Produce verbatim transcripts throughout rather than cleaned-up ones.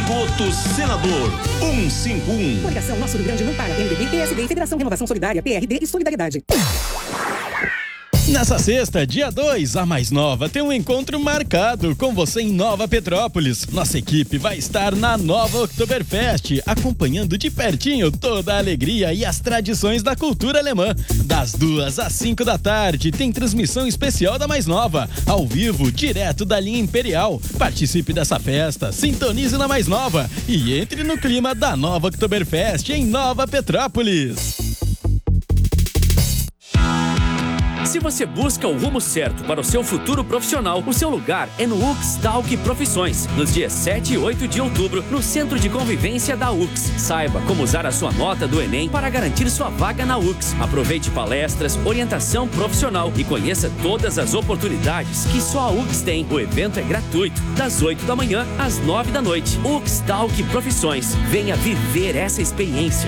Voto Senador cento e cinquenta e um. Coligação Nosso Rio Grande não para. M D B, P S D, Federação Renovação Solidária, P R D e Solidariedade. Nessa sexta, dia dois, a Mais Nova tem um encontro marcado com você em Nova Petrópolis. Nossa equipe vai estar na Nova Oktoberfest, acompanhando de pertinho toda a alegria e as tradições da cultura alemã. Das duas às cinco da tarde, tem transmissão especial da Mais Nova, ao vivo, direto da linha Imperial. Participe dessa festa, sintonize na Mais Nova e entre no clima da Nova Oktoberfest em Nova Petrópolis. Se você busca o rumo certo para o seu futuro profissional, o seu lugar é no U X Talk Profissões, nos dias sete e oito de outubro, no Centro de Convivência da U X. Saiba como usar a sua nota do Enem para garantir sua vaga na U X. Aproveite palestras, orientação profissional e conheça todas as oportunidades que só a U X tem. O evento é gratuito, das oito da manhã às nove da noite. U X Talk Profissões. Venha viver essa experiência.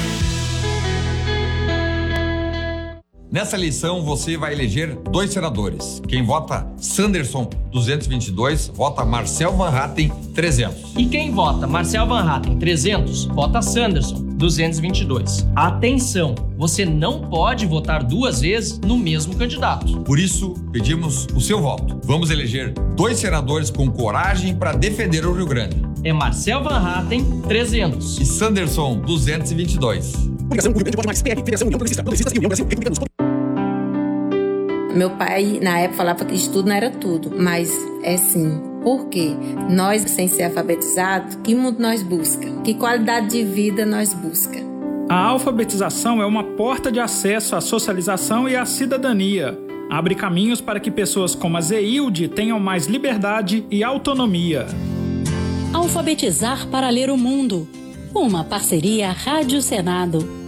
Nessa eleição, você vai eleger dois senadores. Quem vota Sanderson duzentos e vinte e dois, vota Marcel Van Hatten trezentos. E quem vota Marcel Van Hatten trezentos, vota Sanderson duzentos e vinte e dois. Atenção, você não pode votar duas vezes no mesmo candidato. Por isso, pedimos o seu voto. Vamos eleger dois senadores com coragem para defender o Rio Grande. É Marcel Van Hatten trezentos e Sanderson duzentos e vinte e dois. Coligação Rio Grande Pode Mais, P R, Federação União Progressista, Progressistas e União Brasil, Republicanos. Meu pai, na época, falava que estudo não era tudo, mas é sim. Por quê? Nós, sem ser alfabetizados, que mundo nós busca? Que qualidade de vida nós busca? A alfabetização é uma porta de acesso à socialização e à cidadania. Abre caminhos para que pessoas como a Zeilde tenham mais liberdade e autonomia. Alfabetizar para ler o mundo. Uma parceria Rádio Senado.